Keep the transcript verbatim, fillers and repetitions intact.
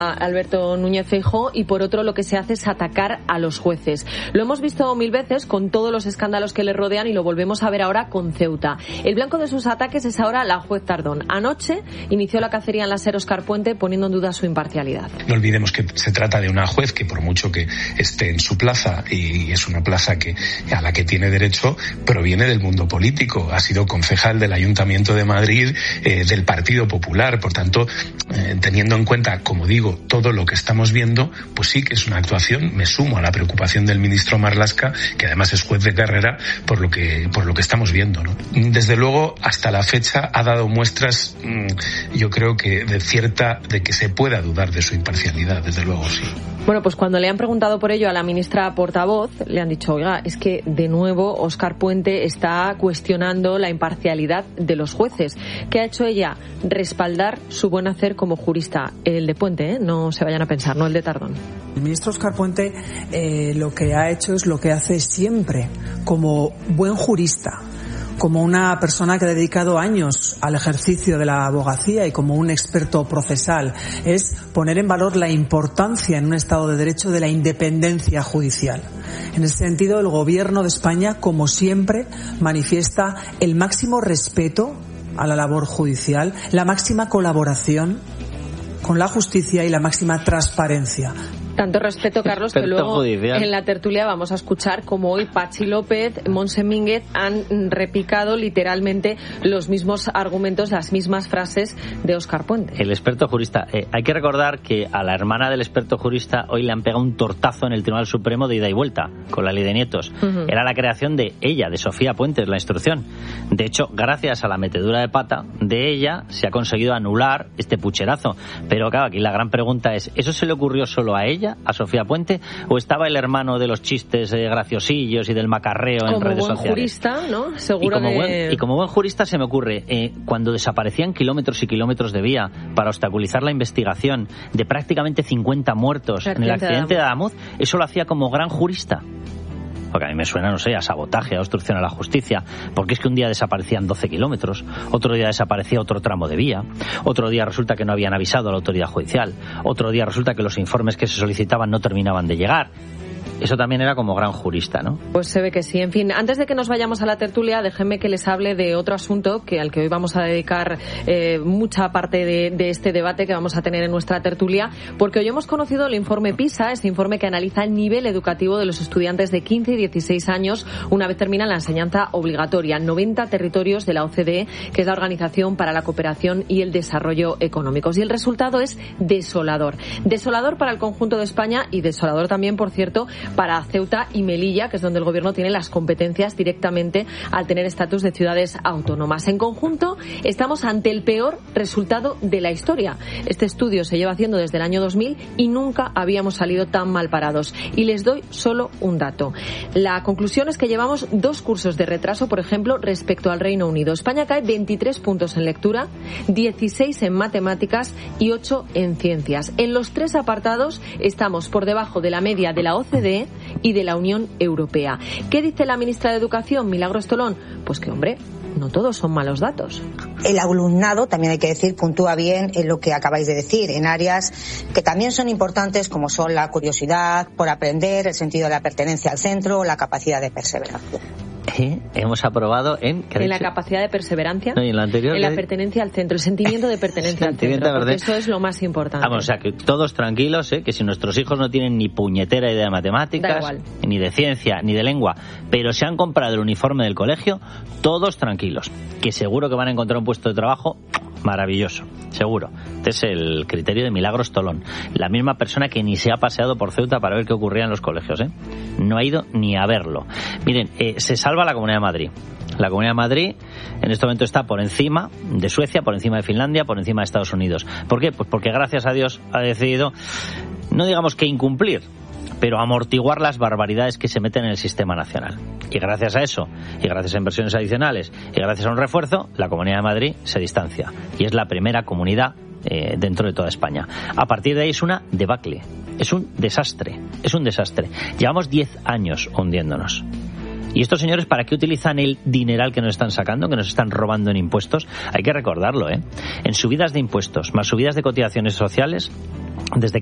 Alberto Núñez Feijóo, y por otro lo que se hace es atacar a los jueces. Lo hemos visto mil veces con todos los escándalos que le rodean y lo volvemos a ver ahora con Ceuta. El blanco de sus ataques es ahora la juez Tardón. Anoche inició la cacería en la SER Óscar Puente, poniendo en duda su imparcialidad. No olvidemos que se trata de una juez que, por mucho que esté en su plaza, y es una plaza que a la que tiene derecho, proviene del mundo político. Ha sido concejal del Ayuntamiento de Madrid, eh, del Partido Popular. Por tanto, eh, teniendo en cuenta, como digo, todo lo que estamos viendo, pues sí que es una actuación. Me sumo a la preocupación del ministro Marlaska, que además es juez de carrera, por lo que por lo que estamos viendo, ¿no? Desde luego, hasta la fecha ha dado muestras, yo creo que de cierta, de que se pueda dudar de su imparcialidad, desde luego, sí. Bueno, pues cuando le han preguntado por ello a la ministra portavoz, le han dicho, oiga, es que de nuevo Óscar Puente está cuestionando la imparcialidad de los jueces. ¿Qué ha hecho ella? Respaldar su buen hacer como jurista. El de Puente, ¿eh? No se vayan a pensar, no el de Tardón. El ministro Óscar Puente eh, lo que ha hecho es lo que hace siempre, como buen jurista, como una persona que ha dedicado años al ejercicio de la abogacía y como un experto procesal, es poner en valor la importancia en un Estado de Derecho de la independencia judicial. En ese sentido, el Gobierno de España, como siempre, manifiesta el máximo respeto a la labor judicial, la máxima colaboración con la justicia y la máxima transparencia. Tanto respeto, Carlos, que luego judicial. En la tertulia vamos a escuchar como hoy Pachi López, Montse Mínguez han repicado literalmente los mismos argumentos, las mismas frases de Óscar Puente. El experto jurista. Eh, hay que recordar que a la hermana del experto jurista hoy le han pegado un tortazo en el Tribunal Supremo de ida y vuelta, con la ley de nietos. Uh-huh. Era la creación de ella, de Sofía Puentes, la instrucción. De hecho, gracias a la metedura de pata de ella, se ha conseguido anular este pucherazo. Pero claro, aquí la gran pregunta es, ¿eso se le ocurrió solo a ella, a Sofía Puente, o estaba el hermano de los chistes eh, graciosillos y del macarreo como en redes sociales? Como buen jurista, ¿no? Seguro y como, de... buen, y como buen jurista se me ocurre, eh, cuando desaparecían kilómetros y kilómetros de vía para obstaculizar la investigación de prácticamente cincuenta muertos en el accidente de Adamuz, eso lo hacía como gran jurista. Porque a mí me suena, no sé, a sabotaje, a obstrucción a la justicia, porque es que un día desaparecían doce kilómetros, otro día desaparecía otro tramo de vía, otro día resulta que no habían avisado a la autoridad judicial, otro día resulta que los informes que se solicitaban no terminaban de llegar. Eso también era como gran jurista, ¿no? Pues se ve que sí. En fin, antes de que nos vayamos a la tertulia, déjenme que les hable de otro asunto que al que hoy vamos a dedicar eh, mucha parte de, de este debate que vamos a tener en nuestra tertulia, porque hoy hemos conocido el informe PISA, este informe que analiza el nivel educativo de los estudiantes de quince y dieciséis años una vez terminan la enseñanza obligatoria en noventa territorios de la O C D E, que es la Organización para la Cooperación y el Desarrollo Económicos. Y el resultado es desolador. Desolador para el conjunto de España y desolador también, por cierto, para Ceuta y Melilla, que es donde el Gobierno tiene las competencias directamente al tener estatus de ciudades autónomas. En conjunto, estamos ante el peor resultado de la historia. Este estudio se lleva haciendo desde el año dos mil y nunca habíamos salido tan mal parados. Y les doy solo un dato. La conclusión es que llevamos dos cursos de retraso, por ejemplo, respecto al Reino Unido. España cae veintitrés puntos en lectura, dieciséis en matemáticas y ocho en ciencias. En los tres apartados estamos por debajo de la media de la O C D E y de la Unión Europea. ¿Qué dice la ministra de Educación, Milagros Tolón? Pues que, hombre, no todos son malos datos. El alumnado, también hay que decir, puntúa bien en lo que acabáis de decir, en áreas que también son importantes, como son la curiosidad por aprender, el sentido de la pertenencia al centro, la capacidad de perseverancia. ¿Eh? Hemos aprobado en... En la capacidad de perseverancia, no, y en, la anterior, en la pertenencia al centro, el sentimiento de pertenencia al centro, porque eso es lo más importante. Vamos, o sea, que todos tranquilos, ¿eh? Que si nuestros hijos no tienen ni puñetera idea de matemáticas, ni de ciencia, ni de lengua, pero se han comprado el uniforme del colegio, todos tranquilos, que seguro que van a encontrar un puesto de trabajo maravilloso, seguro. Este es el criterio de Milagros Tolón, la misma persona que ni se ha paseado por Ceuta para ver qué ocurría en los colegios, ¿eh? No ha ido ni a verlo. Miren, eh, se salva la Comunidad de Madrid. La Comunidad de Madrid en este momento está por encima de Suecia, por encima de Finlandia, por encima de Estados Unidos. ¿Por qué? Pues porque gracias a Dios ha decidido, no digamos que incumplir, pero amortiguar las barbaridades que se meten en el sistema nacional. Y gracias a eso, y gracias a inversiones adicionales, y gracias a un refuerzo, la Comunidad de Madrid se distancia. Y es la primera comunidad eh, dentro de toda España. A partir de ahí es una debacle, es un desastre, es un desastre. Llevamos diez años hundiéndonos. Y ¿Y estos señores para qué utilizan el dineral que nos están sacando, que nos están robando en impuestos? Hay que recordarlo, ¿eh? En subidas de impuestos, más subidas de cotizaciones sociales, desde